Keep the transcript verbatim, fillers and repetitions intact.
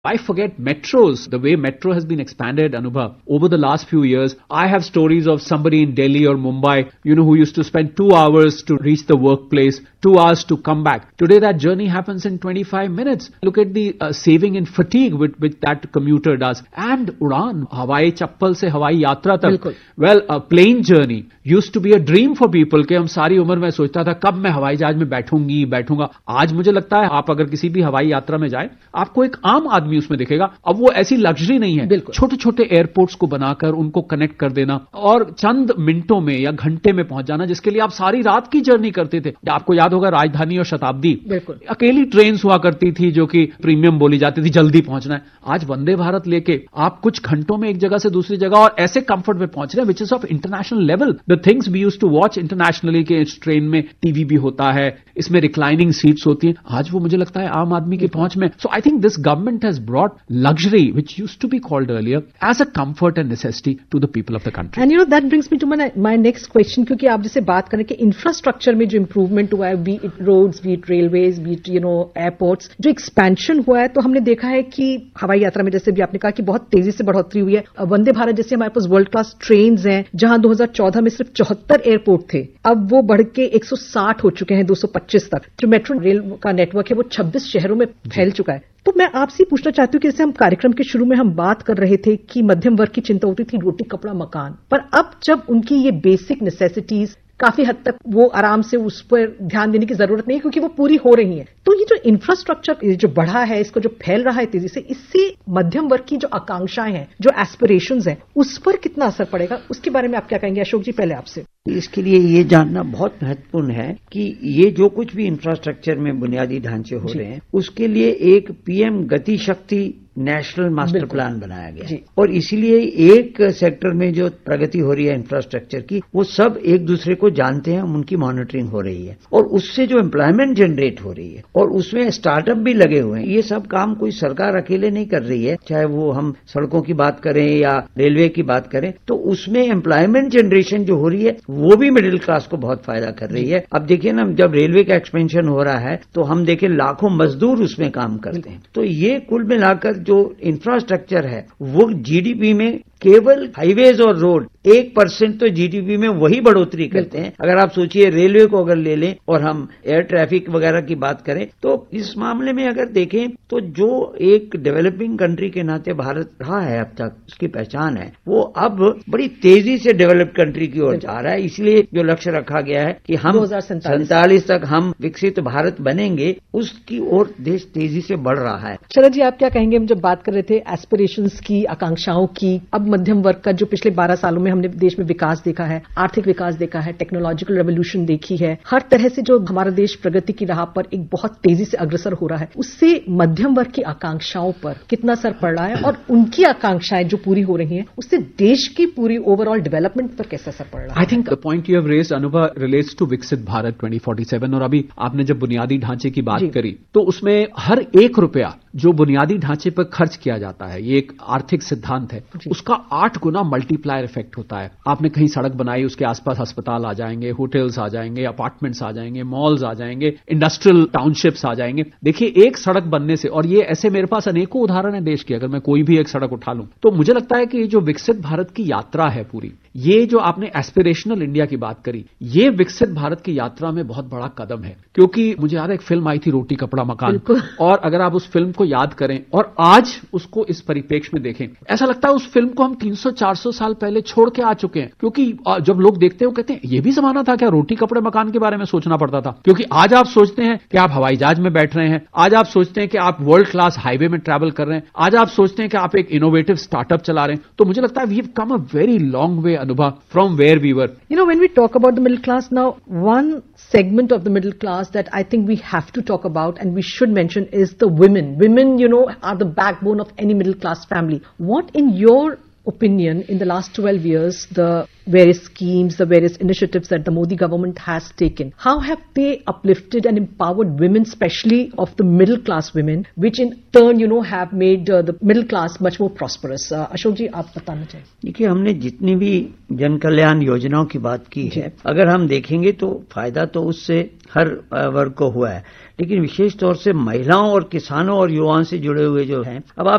I forget metros, the way metro has been expanded, Anubhav, over the last few years. I have stories of somebody in Delhi or Mumbai, you know, who used to spend two hours to reach the workplace, two hours to come back. Today that journey happens in twenty-five minutes. Look at the uh, saving in fatigue with, which that commuter does. And Udan, Hawai chappal se Hawai yatra tak. Well, a plane journey used to be a dream for people कि हम सारी उम्र में सोचता था कब मैं हवाई जहाज में बैठूंगी बैठूंगा आज मुझे लगता है आप अगर किसी भी हवाई यात्रा में जाए आपको एक आम आदमी उसमें दिखेगा अब वो ऐसी लग्जरी नहीं है छोटे छोटे एयरपोर्ट्स को बनाकर उनको कनेक्ट कर देना और चंद मिनटों में या घंटे में पहुंच जाना जिसके लिए आप सारी रात की जर्नी करते थे आपको याद होगा राजधानी और शताब्दी अकेली ट्रेन हुआ करती थी जो कि प्रीमियम बोली जाती थी जल्दी पहुंचना है आज वंदे भारत लेके आप कुछ घंटों में एक जगह से दूसरी जगह और ऐसे कंफर्ट में पहुंच रहे हैं which is of international level the things we used to watch internationally के इस ट्रेन में टीवी भी होता है इसमें रिक्लाइनिंग सीट्स होती हैं आज वो मुझे लगता है आम आदमी की पहुंच में सो I think this government has brought luxury which used to be called earlier as a comfort and necessity to the people of the country and you know that brings me to my my next question क्योंकि आप जैसे बात करें कि infrastructure में जो improvement हुआ है B it roads B it railways B it you know airports जो एक्सपेंशन हुआ है तो हमने देखा है कि हवाई यात्रा में जैसे भी आपने कहा कि बहुत तेजी से बढ़ोतरी हुई है वंदे भारत जैसे हमारे पास वर्ल्ड क्लास ट्रेन हैं जहां दो हज़ार चौदह में सिर्फ चौहत्तर एयरपोर्ट थे अब वो बढ़ के एक सौ साठ हो चुके हैं दो सौ पच्चीस तक जो मेट्रो रेल का नेटवर्क है वो छब्बीस शहरों में फैल चुका है तो मैं आपसे पूछना चाहती हूँ कि जैसे हम कार्यक्रम के शुरू में हम बात कर रहे थे कि मध्यम वर्ग की चिंता होती थी रोटी कपड़ा मकान पर अब जब उनकी ये बेसिक नेसेसिटीज काफी हद तक वो आराम से उस पर ध्यान देने की जरूरत नहीं है क्योंकि वो पूरी हो रही है तो ये जो इंफ्रास्ट्रक्चर जो बढ़ा है इसको जो फैल रहा है तेजी से इससे मध्यम वर्ग की जो आकांक्षाएं हैं जो एस्पिरेशंस हैं उस पर कितना असर पड़ेगा उसके बारे में आप क्या कहेंगे अशोक जी पहले आपसे इसके लिए ये जानना बहुत महत्वपूर्ण है कि ये जो कुछ भी इंफ्रास्ट्रक्चर में बुनियादी ढांचे हो रहे हैं उसके लिए एक पीएम गति शक्ति नेशनल मास्टर प्लान बनाया गया और इसीलिए एक सेक्टर में जो प्रगति हो रही है इंफ्रास्ट्रक्चर की वो सब एक दूसरे को जानते हैं उनकी मॉनिटरिंग हो रही है और उससे जो एम्प्लॉयमेंट जनरेट हो रही है और उसमें स्टार्टअप भी लगे हुए हैं ये सब काम कोई सरकार अकेले नहीं कर रही है चाहे वो हम सड़कों की बात करें या रेलवे की बात करें तो उसमें एम्प्लॉयमेंट जनरेशन जो हो रही है वो भी मिडिल क्लास को बहुत फायदा कर रही है अब देखिए ना जब रेलवे का एक्सपेंशन हो रहा है तो हम देखें लाखों मजदूर उसमें काम करते हैं तो ये कुल मिलाकर जो इंफ्रास्ट्रक्चर है वो जीडीपी में केवल हाईवेज और रोड एक परसेंट तो जीडीपी में वही बढ़ोतरी करते हैं अगर आप सोचिए रेलवे को अगर ले लें और हम एयर ट्रैफिक वगैरह की बात करें तो इस मामले में अगर देखें तो जो एक डेवलपिंग कंट्री के नाते भारत रहा है अब तक उसकी पहचान है वो अब बड़ी तेजी से डेवलप्ड कंट्री की ओर जा रहा है इसलिए जो लक्ष्य रखा गया है कि हम सैंतालीस तक हम विकसित भारत बनेंगे उसकी ओर देश तेजी से बढ़ रहा है शरद जी आप क्या कहेंगे हम जब बात कर रहे थे एस्पिरेशंस की आकांक्षाओं की अब मध्यम वर्ग का जो पिछले बारह सालों में हमने देश में विकास देखा है आर्थिक विकास देखा है टेक्नोलॉजिकल रेवोल्यूशन देखी है हर तरह से जो हमारा देश प्रगति की राह पर एक बहुत तेजी से अग्रसर हो रहा है उससे मध्यम वर्ग की आकांक्षाओं पर कितना असर पड़ रहा है और उनकी आकांक्षाएं जो पूरी हो रही हैं उससे देश की पूरी ओवरऑल डेवलपमेंट पर कैसा असर पड़ रहा है I think the point you have raised अनुभव रिलेट्स टू विकसित भारत ट्वेंटी फोर्टी सेवन और अभी आपने जब बुनियादी ढांचे की बात करी तो उसमें हर एक रुपया जो बुनियादी ढांचे पर खर्च किया जाता है ये एक आर्थिक सिद्धांत है उसका आठ गुना मल्टीप्लायर इफेक्ट होता है आपने कहीं सड़क बनाई उसके आसपास अस्पताल आ जाएंगे होटल्स आ जाएंगे अपार्टमेंट्स आ जाएंगे मॉल्स आ जाएंगे इंडस्ट्रियल टाउनशिप्स आ जाएंगे देखिए एक सड़क बनने से और ये ऐसे मेरे पास अनेकों उदाहरण है देश के अगर मैं कोई भी एक सड़क उठा लूं तो मुझे लगता है कि ये जो विकसित भारत की यात्रा है पूरी ये जो आपने एस्पिरेशनल इंडिया की बात करी ये विकसित भारत की यात्रा में बहुत बड़ा कदम है क्योंकि मुझे याद है एक फिल्म आई थी रोटी कपड़ा मकान और अगर आप उस फिल्म को याद करें और आज उसको इस परिप्रेक्ष्य में देखें ऐसा लगता है उस फिल्म को हम तीन सौ चार सौ साल पहले छोड़ के आ चुके हैं क्योंकि जब लोग देखते हैं वो कहते हैं ये भी जमाना था क्या रोटी कपड़े मकान के बारे में सोचना पड़ता था क्योंकि आज आप सोचते हैं कि आप हवाई जहाज में बैठ रहे हैं आज आप सोचते हैं कि आप वर्ल्ड क्लास हाईवे में ट्रैवल कर रहे हैं आज आप सोचते हैं कि आप एक इनोवेटिव स्टार्टअप चला रहे हैं तो मुझे लगता है we have come a very long way अनुभव from where we were. You know, when we talk about the middle class now, one segment of the middle class that I think we have to talk about and we should mention is the women. Women, you know, are the backbone of any middle class family. What in your opinion in the last twelve years the various schemes, the various initiatives that the Modi government has taken, how have they uplifted and empowered women, especially of the middle class women, which in turn, you know, have made uh, the middle class much more prosperous? uh, Ashok ji, आप बताना चाहिए. देखिए हमने जितनी भी जन कल्याण योजनाओं की बात की है अगर हम देखेंगे तो फायदा तो उससे हर वर्ग को हुआ है लेकिन विशेष तौर से महिलाओं और किसानों और युवाओं से जुड़े हुए जो हैं अब आप